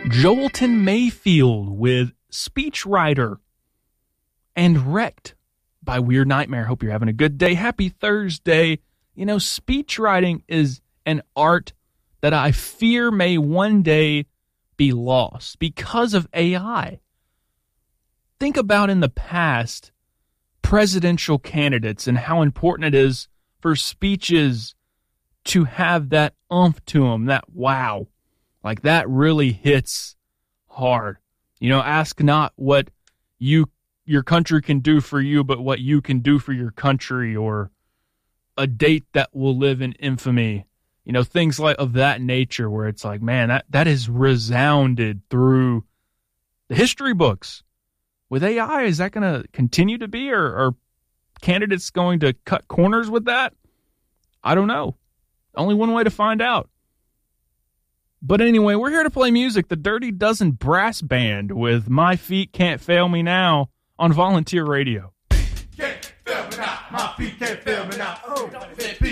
Joelton Mayfield with Speechwriter and Wrecked by Weird Nightmare. Hope you're having a good day. Happy Thursday. You know, speechwriting is an art that I fear may one day be lost because of AI. Think about in the past presidential candidates and how important it is for speeches to have that oomph to them, that wow. Like that really hits hard. You know, ask not what your country can do for you, but what you can do for your country, or a date that will live in infamy. You know, things like of that nature where it's like, man, that has resounded through the history books. With AI, is that going to continue to be, or are candidates going to cut corners with that? I don't know. Only one way to find out. But anyway, we're here to play music. The Dirty Dozen Brass Band with My Feet Can't Fail Me Now on Volunteer Radio. Can't fail me now. My feet can't fail me now. Oh,